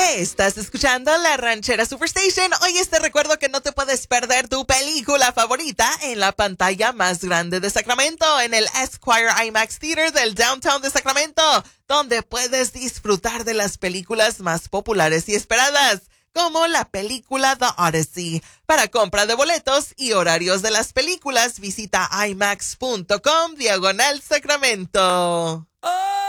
Estás escuchando La Ranchera Superstation. Hoy te recuerdo que no te puedes perder tu película favorita en la pantalla más grande de Sacramento, en el Esquire IMAX Theater del Downtown de Sacramento, donde puedes disfrutar de las películas más populares y esperadas, como la película The Odyssey. Para compra de boletos y horarios de las películas, visita imax.com/Sacramento. Oh!